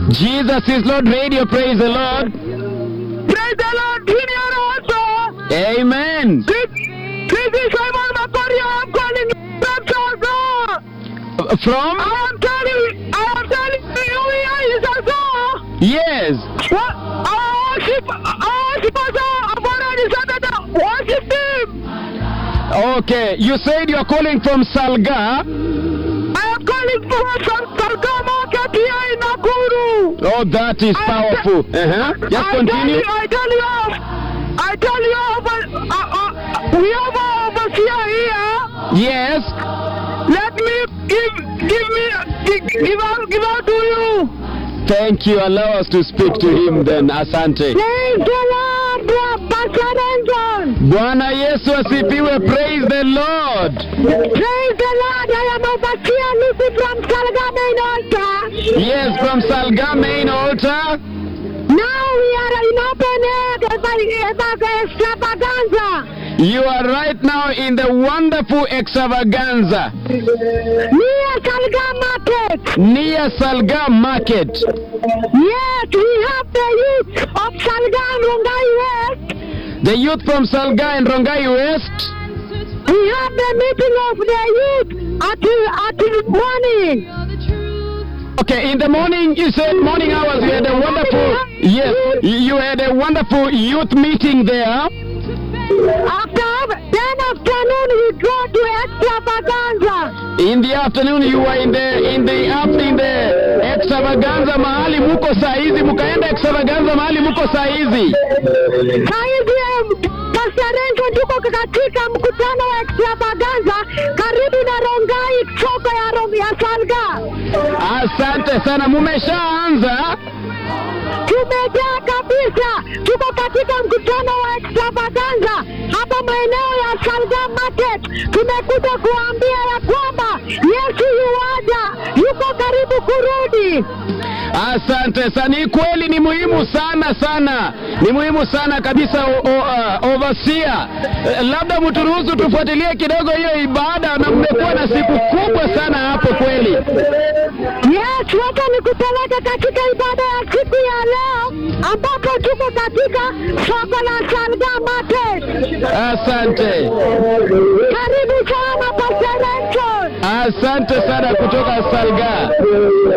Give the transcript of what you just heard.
Jesus is Lord Radio, praise the Lord. Praise the Lord, Junior also. Amen. This is Simon Makoria. I'm calling from Salga. From? I am telling you, here is also. Yes. What? Worship him. Okay, you said you are calling from Salga. I am calling from Salga market here in Nakuru. Oh, that is powerful. Just continue. I tell you, we have an overseer here. Yes. Let me give out to you. Thank you. Allow us to speak to him then. Asante. Praise the Lord, Pastor Anton. Bwana Yesu asifiwe. Praise the Lord. Praise the Lord. I am overseer Lucy from Salga Main Altar. Yes, from Salga Main Altar. Now we are in open air extravaganza. You are right now in the wonderful extravaganza Near Salga Market. near Salga Market. Yes, we have the youth of Salga and Rongai West. The youth from Salga and Rongai West. We have the meeting of the youth at morning. Okay, in the morning, you said morning hours, you had a wonderful, yes, you had a wonderful youth meeting there. After 10 afternoon, we go to extravaganza. In the afternoon, you were in the extravaganza mahali muko saizi, mukaenda extravaganza mahali muko saizi. Saizi, Pastor Renzo, tuko katika mkutano wa extravaganza karibu na Rongai, soko ya Salga. Asante sana, mumeshaanza. Tumejaa kabisa. Tuko katika mkutano wa extravaganza hapa maeneo ya Salga Market. Tumekuja kuambia ya kwamba Yesu yuaja, yuko karibu kurudi. Asante sana, ni kweli, ni muhimu sana, ni muhimu sana kabisa. Overseer, labda mturuhusu tufuatilie kidogo hiyo ibada, na mmekuwa na siku kubwa sana hapo kweli. Yes, wacha nikupeleke katika ibada ya siku ya leo ambapo tuko katika soko la Salga Market. Asante. Karibu sana Pastor Renzo. Asante sana kutoka Salga.